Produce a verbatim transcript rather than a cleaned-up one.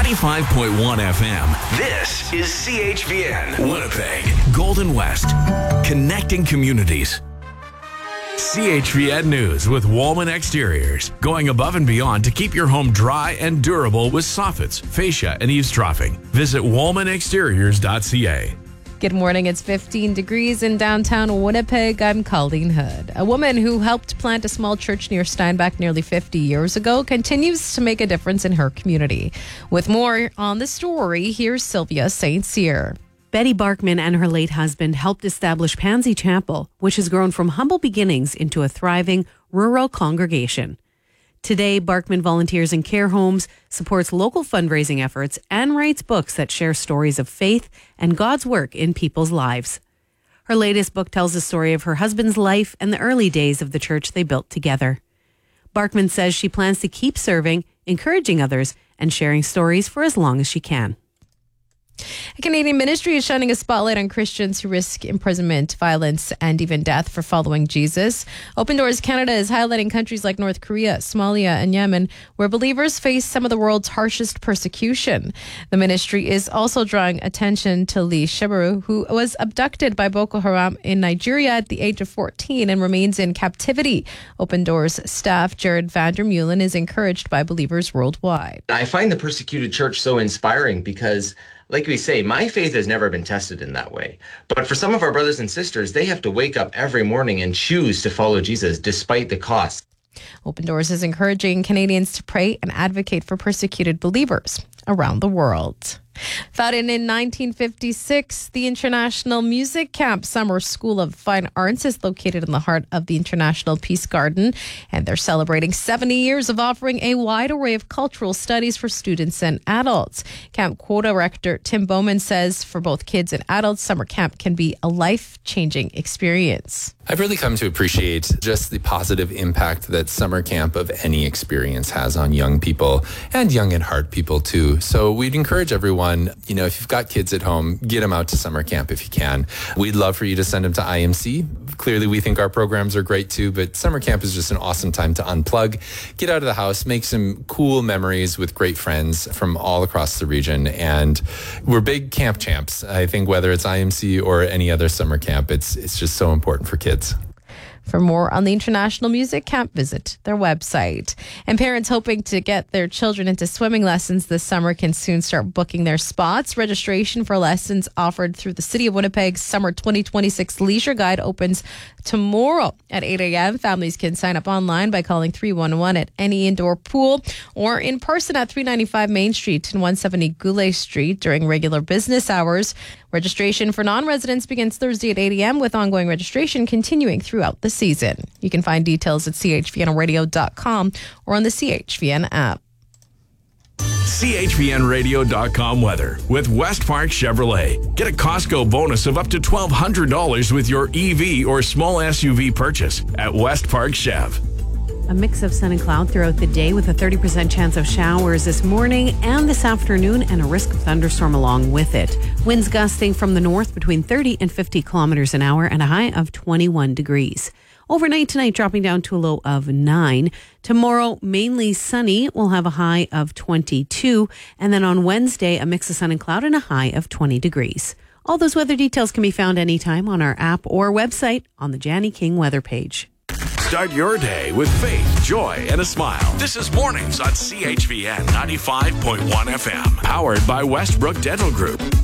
ninety-five point one F M. This is C H V N, Winnipeg, Golden West, connecting communities. C H V N News with Wollman Exteriors. Going above and beyond to keep your home dry and durable with soffits, fascia, and eavesdropping. Visit wollman exteriors dot c a. Good morning. It's fifteen degrees in downtown Winnipeg. I'm Colleen Hood. A woman who helped plant a small church near Steinbach nearly fifty years ago continues to make a difference in her community. With more on the story, here's Sylvia Saint Cyr. Betty Barkman and her late husband helped establish Pansy Chapel, which has grown from humble beginnings into a thriving rural congregation. Today, Barkman volunteers in care homes, supports local fundraising efforts, and writes books that share stories of faith and God's work in people's lives. Her latest book tells the story of her husband's life and the early days of the church they built together. Barkman says she plans to keep serving, encouraging others, and sharing stories for as long as she can. A Canadian ministry is shining a spotlight on Christians who risk imprisonment, violence, and even death for following Jesus. Open Doors Canada is highlighting countries like North Korea, Somalia, and Yemen, where believers face some of the world's harshest persecution. The ministry is also drawing attention to Lee Shebaru, who was abducted by Boko Haram in Nigeria at the age of fourteen and remains in captivity. Open Doors staff Jared Vandermeulen is encouraged by believers worldwide. I find the persecuted church so inspiring because, like we say, my faith has never been tested in that way. But for some of our brothers and sisters, they have to wake up every morning and choose to follow Jesus despite the cost. Open Doors is encouraging Canadians to pray and advocate for persecuted believers around the world. Founded in nineteen fifty-six, the International Music Camp Summer School of Fine Arts is located in the heart of the International Peace Garden, and they're celebrating seventy years of offering a wide array of cultural studies for students and adults. Camp co-director Tim Bowman says for both kids and adults, summer camp can be a life-changing experience. I've really come to appreciate just the positive impact that summer camp of any experience has on young people and young at heart people too. So we'd encourage everyone, you know, if you've got kids at home, get them out to summer camp if you can. We'd love for you to send them to I M C. Clearly, we think our programs are great too, but summer camp is just an awesome time to unplug, get out of the house, make some cool memories with great friends from all across the region. And we're big camp champs. I think whether it's I M C or any other summer camp, it's it's just so important for kids. For more on the International Music Camp, visit their website. And parents hoping to get their children into swimming lessons this summer can soon start booking their spots. Registration for lessons offered through the City of Winnipeg's Summer twenty twenty-six Leisure Guide opens tomorrow at eight a.m. Families can sign up online by calling three one one at any indoor pool or in person at three ninety-five Main Street and one seventy Goulet Street during regular business hours. Registration for non-residents begins Thursday at eight a.m. with ongoing registration continuing throughout the season. You can find details at c h v n radio dot com or on the C H V N app. C H V N radio dot com weather with West Park Chevrolet. Get a Costco bonus of up to twelve hundred dollars with your E V or small S U V purchase at West Park Chev. A mix of sun and cloud throughout the day with a thirty percent chance of showers this morning and this afternoon and a risk of thunderstorm along with it. Winds gusting from the north between thirty and fifty kilometers an hour and a high of twenty-one degrees. Overnight tonight dropping down to a low of nine. Tomorrow mainly sunny. We'll have a high of twenty-two. And then on Wednesday a mix of sun and cloud and a high of twenty degrees. All those weather details can be found anytime on our app or website on the Janny King weather page. Start your day with faith, joy, and a smile. This is Mornings on C H V N ninety-five point one F M. Powered by Westbrook Dental Group.